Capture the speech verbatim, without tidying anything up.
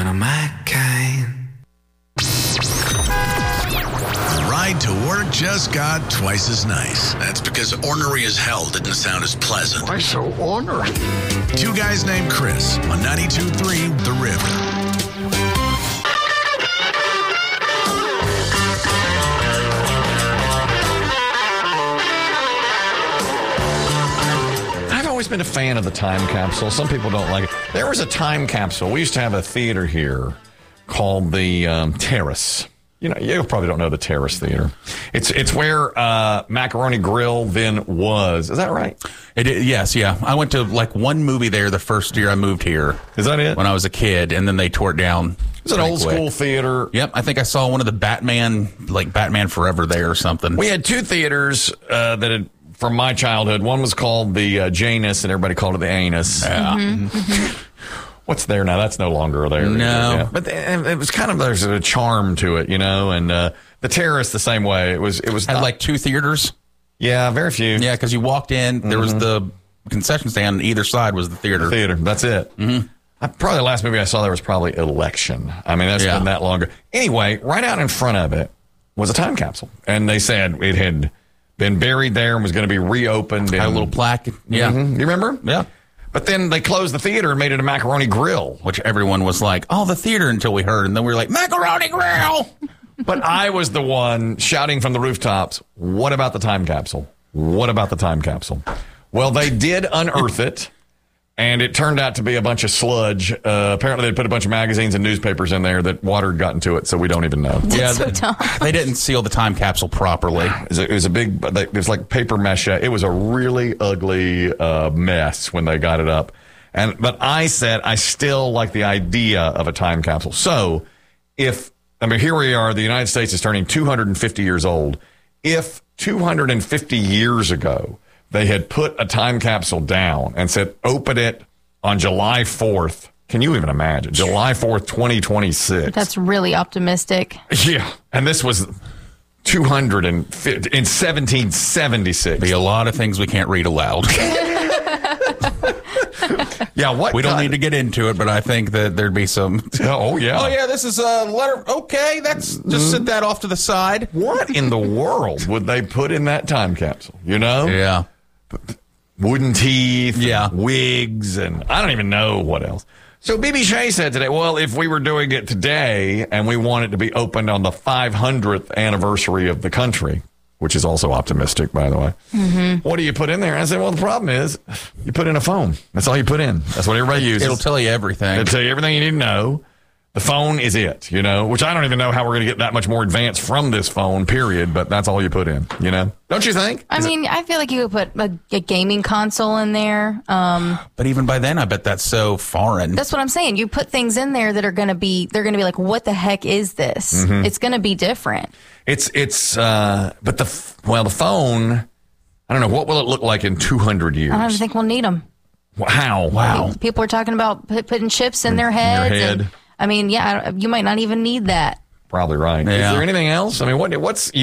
of my kind. The ride to work just got twice as nice. That's because ornery as hell didn't sound as pleasant. Why so ornery? Two guys named Chris on ninety-two point three The River. I've always been a fan of the time capsule. Some people don't like it. There was a time capsule. We used to have a theater here called the um, Terrace. You know, you probably don't know the Terrace Theater. It's it's where uh, Macaroni Grill then was. Is that right? It is, yes, yeah. I went to like one movie there the first year I moved here. Is that it? When I was a kid, and then they tore it down. It's an old quick. school theater. Yep, I think I saw one of the Batman, like Batman Forever there or something. We had two theaters uh, that had, from my childhood. One was called the uh, Janus, and everybody called it the Anus. Yeah. Mm-hmm. Mm-hmm. What's there now? That's no longer there. No. Yeah. But it was kind of, there's a charm to it, you know, and uh, the Terrace the same way. It was, it was Had not, like two theaters. Yeah, very few. Yeah, because you walked in, there was the concession stand, and either side was the theater. The theater, that's it. Mm-hmm. I, probably the last movie I saw there was probably Election. I mean, that's Yeah. been that longer. Anyway, right out in front of it was a time capsule. And they said it had been buried there and was going to be reopened. Had a and- little plaque. Yeah. Mhm. You remember? Yeah. But then they closed the theater and made it a Macaroni Grill. Which everyone was like, oh, the theater, until we heard. And then we were like, Macaroni Grill! But I was the one shouting from the rooftops, what about the time capsule? What about the time capsule? Well, they did unearth it, and it turned out to be a bunch of sludge. Uh, apparently, they put a bunch of magazines and newspapers in there that water had gotten to it, so we don't even know. Yeah, so they, dumb. they didn't seal the time capsule properly. It was a, it was a big, it was like paper mache. It was a really ugly uh, mess when they got it up. And But I said I still like the idea of a time capsule. So if, I mean, here we are, the United States is turning two hundred fifty years old. If two hundred fifty years ago, they had put a time capsule down and said, open it on July fourth. Can you even imagine? July fourth, twenty twenty-six. That's really optimistic. Yeah. And this was two hundred fifty in seventeen seventy-six. Be a lot of things we can't read aloud. Yeah, what? We don't kind- need to get into it, but I think that there'd be some. Oh, yeah. Oh, yeah, this is a letter. Okay, that's just sit that off to the side. What in the world would they put in that time capsule? You know? Yeah. Wooden teeth, Yeah. and wigs, and I don't even know what else. So B B Shea said today, well, if we were doing it today and we want it to be opened on the five hundredth anniversary of the country, which is also optimistic, by the way, Mm-hmm. what do you put in there? And I said, well, the problem is you put in a phone. That's all you put in. That's what everybody uses. It'll tell you everything. It'll tell you everything you need to know. The phone is it, you know, which I don't even know how we're going to get that much more advanced from this phone, period, but that's all you put in, you know? Don't you think? I mean, I feel like you could put a, a gaming console in there. Um, But even by then, I bet that's so foreign. that's what I'm saying. You put things in there that are going to be, they're going to be like, what the heck is this? Mm-hmm. It's going to be different. It's, it's, uh, but the, f- well, the phone, I don't know, what will it look like in two hundred years? I don't even think we'll need them. How? Wow. People are talking about put, putting chips in their heads. head. And, I mean, yeah, you might not even need that. Probably right. Is Yeah. there anything else? I mean, what, what's,